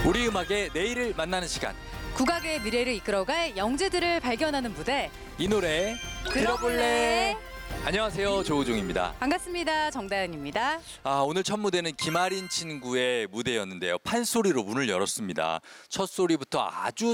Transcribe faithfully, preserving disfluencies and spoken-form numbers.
우리 음악의 내일을 만나는 시간. 국악의 미래를 이끌어갈 영재들을 발견하는 무대. 이 노래 들어볼래? 안녕하세요, 조우종입니다. 반갑습니다. 정다은입니다. 아, 오늘 첫 무대는 김아린 친구의 무대였는데요. 판소리로 문을 열었습니다. 첫 소리부터 아주